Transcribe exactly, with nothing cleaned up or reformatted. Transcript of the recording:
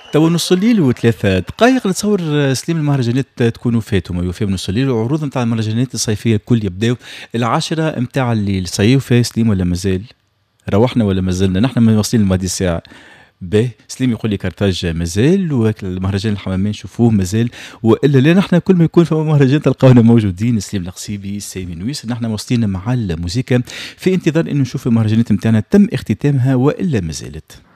توا نص الليل وثلاثة دقايق نتصور سليم المهرجانات تكونوا فاتوا ما يوفى من نص الليل والعروض نتاع المهرجانات الصيفية الكل يبداو العاشرة متاع الليل صيفوا سليم ولا مازال؟ روحنا ولا مازلنا؟ نحن من واصلين لماضي الساعة. باهي سليم يقول لي كارتاج مازال والمهرجان الحمامين نشوفوه مازال والا لا نحن كل ما يكون فما مهرجان تلقاونا موجودين. سليم القصيبي سامي نويس نحن واصلين مع الموسيقى في انتظار انه نشوف المهرجانات نتاعنا تم اختتامها والا مازالت.